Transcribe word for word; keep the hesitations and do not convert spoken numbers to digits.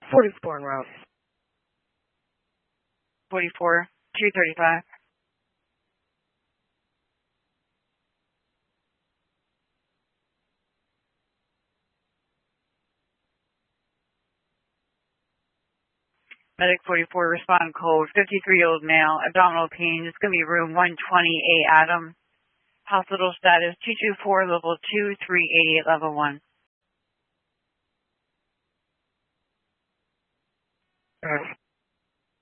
forty-four en route. forty-four, two thirty-five. Medic forty-four, respond code, fifty-three-year-old male, abdominal pain. It's going to be room one twenty A, Adam. Hospital status, two two four, level two, three eighty-eight, level one. All right.